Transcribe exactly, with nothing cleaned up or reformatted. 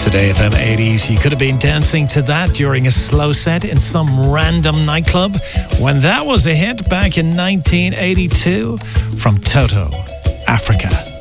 Today F M eighties, you could have been dancing to that during a slow set in some random nightclub when that was a hit back in nineteen eighty-two from Toto, Africa.